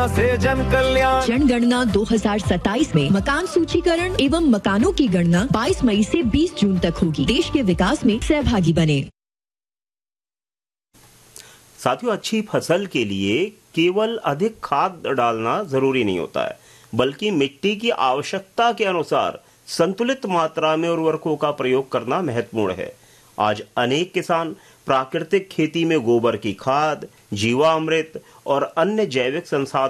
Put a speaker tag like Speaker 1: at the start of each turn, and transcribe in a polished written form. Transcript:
Speaker 1: से जन कल्याण।
Speaker 2: जनगणना 2027 में मकान सूचीकरण एवं मकानों की गणना 22 मई से 20 जून तक होगी। देश के विकास में सहभागी बने।
Speaker 3: साथियों, अच्छी फसल के लिए केवल अधिक खाद डालना जरूरी नहीं होता है, बल्कि मिट्टी की आवश्यकता के अनुसार संतुलित मात्रा में उर्वरकों का प्रयोग करना महत्वपूर्ण है। आज अनेक किसान प्राकृतिक खेती में गोबर की खाद, जीवामृत और अन्य जैविक संसाधन